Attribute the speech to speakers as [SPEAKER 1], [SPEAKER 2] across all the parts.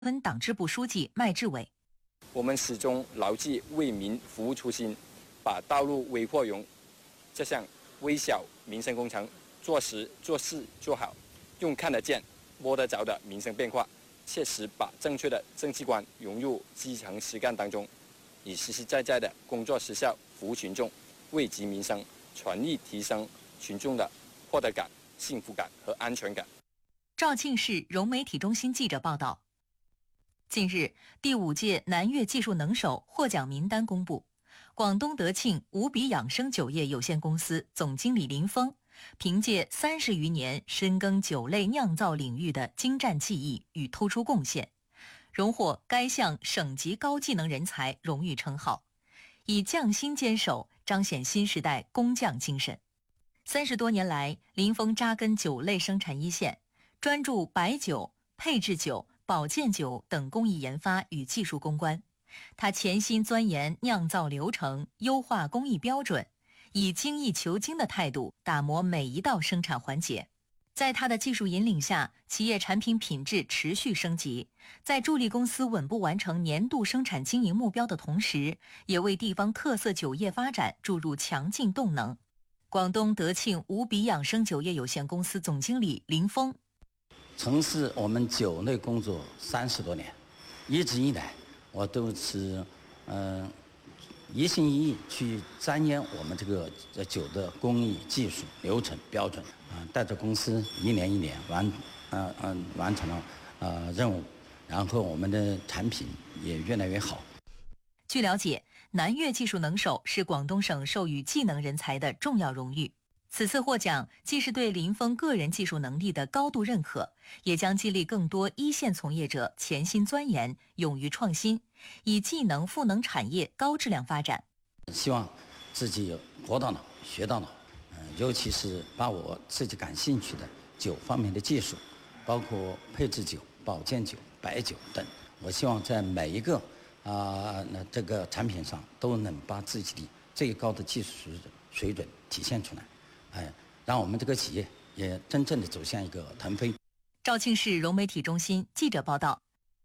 [SPEAKER 1] 分党支部书记麦志伟。
[SPEAKER 2] 我们始终牢记为民服务初心，把道路为货容这项微小民生工程做实做事做好，用看得见摸得着的民生变化，切实把正确的政绩观融入基层实干当中，以实实在在的工作实效服务群众，惠及民生，全力提升群众的获得感、幸福感和安全感。
[SPEAKER 1] 肇庆市融媒体中心记者报道，近日，第5届南粤技术能手获奖名单公布，广东德庆无比养生酒业有限公司总经理林峰，凭借30余年深耕酒类酿造领域的精湛技艺与突出贡献，荣获该项省级高技能人才荣誉称号，以匠心坚守彰显新时代工匠精神。30多年来，林峰扎根酒类生产一线，专注白酒、配制酒、保健酒等工艺研发与技术攻关。他潜心钻研酿造流程，优化工艺标准，以精益求精的态度打磨每一道生产环节。在他的技术引领下，企业产品品质持续升级，在助力公司稳步完成年度生产经营目标的同时，也为地方特色酒业发展注入强劲动能。广东德庆无比养生酒业有限公司总经理林峰，
[SPEAKER 3] 从事我们酒类工作30多年，一直以来我都是一心一意去钻研我们这个酒的工艺、技术、流程、标准，带着公司一年一年完成了任务，然后我们的产品也越来越好。
[SPEAKER 1] 据了解，南粤技术能手是广东省授予技能人才的重要荣誉。此次获奖既是对林峰个人技术能力的高度认可，也将激励更多一线从业者潜心钻研、勇于创新，以技能赋能产业高质量发展。
[SPEAKER 3] 希望自己活到老学到老，尤其是把我自己感兴趣的酒方面的技术，包括配制酒、保健酒、白酒等，我希望在每一个这个产品上都能把自己的最高的技术水准体现出来，让我们这个企业也真正的走向一个腾飞。
[SPEAKER 1] 肇庆市融媒体中心记者报道。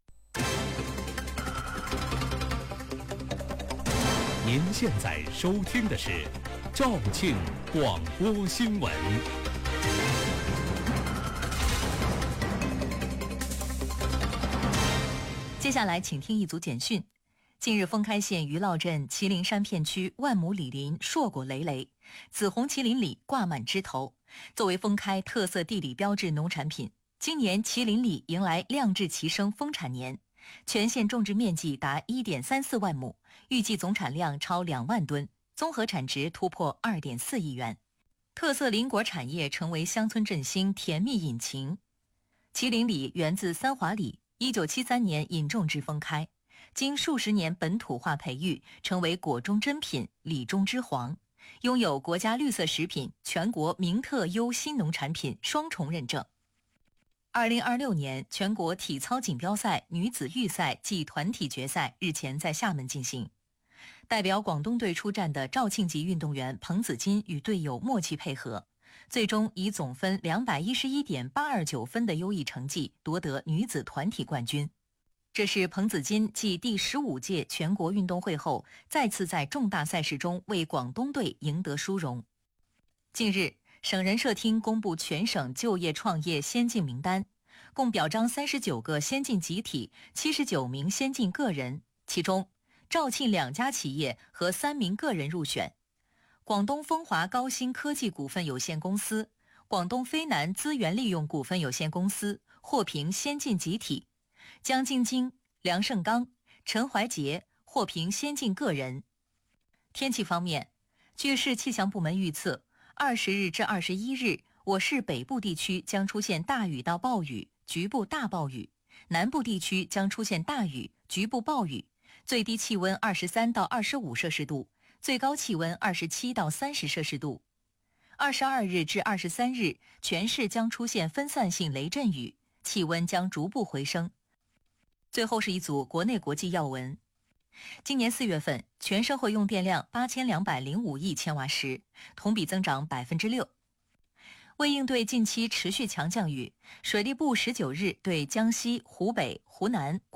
[SPEAKER 4] 您现在收听的是肇庆广播新闻。
[SPEAKER 1] 接下来请听一组简讯。近日，封开县余烙镇麒麟山片区万亩李林硕果累累，紫红麒麟李挂满枝头。作为封开特色地理标志农产品，今年麒麟李迎来亮质齐升丰产年，全县种植面积达 1.34 万亩，预计总产量超2万吨，综合产值突破 2.4亿元。特色林果产业成为乡村振兴甜蜜引擎。麒麟李源自三华李，1973年引种至封开，经数十年本土化培育，成为果中珍品、李中之皇，拥有国家绿色食品、全国名特优新农产品双重认证。2026年全国体操锦标赛女子预赛暨团体决赛日前在厦门进行。代表广东队出战的肇庆籍运动员彭子金与队友默契配合，最终以总分211.829分的优异成绩夺得女子团体冠军。这是彭子金继第15届全国运动会后，再次在重大赛事中为广东队赢得殊荣。近日，省人社厅公布全省就业创业先进名单，共表彰39个先进集体、79名先进个人，其中肇庆2家企业和3名个人入选。广东风华高新科技股份有限公司、广东飞南资源利用股份有限公司获评先进集体，江晶晶、梁胜刚、陈怀杰获评先进个人。天气方面，据市气象部门预测，20日至21日，我市北部地区将出现大雨到暴雨，局部大暴雨；南部地区将出现大雨，局部暴雨。最低气温23到25摄氏度，最高气温27到30摄氏度。22日至23日，全市将出现分散性雷阵雨，气温将逐步回升。最后是一组国内国际要闻。今年4月份，全社会用电量8205亿千瓦时，同比增长6%。 为应对近期持续强降雨，水利部19日对江西、湖北、湖南